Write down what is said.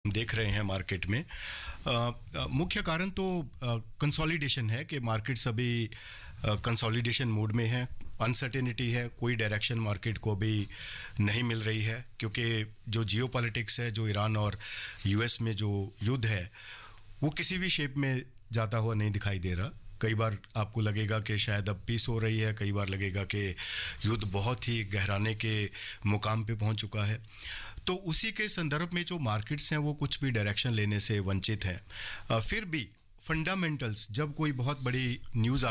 देख रहे हैं मार्केट में, मुख्य कारण तो कंसोलिडेशन है कि मार्केट्स अभी कंसोलिडेशन मोड में है। अनसर्टेनिटी है, कोई डायरेक्शन मार्केट को भी नहीं मिल रही है, क्योंकि जो जियोपॉलिटिक्स है, जो ईरान और यूएस में जो युद्ध है, वो किसी भी शेप में जाता हुआ नहीं दिखाई दे रहा। कई बार आपको लगेगा कि शायद अब पीस हो रही है, कई बार लगेगा कि युद्ध बहुत ही गहराने के मुकाम पे पहुंच चुका है। तो उसी के संदर्भ में जो मार्केट्स हैं वो कुछ भी डायरेक्शन लेने से वंचित हैं। फिर भी फंडामेंटल्स, जब कोई बहुत बड़ी न्यूज़